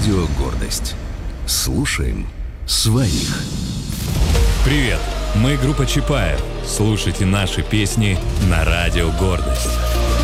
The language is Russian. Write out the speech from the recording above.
Радио «Гордость». Слушаем своих. Привет, мы группа Чапаев. Слушайте наши песни на Радио «Гордость».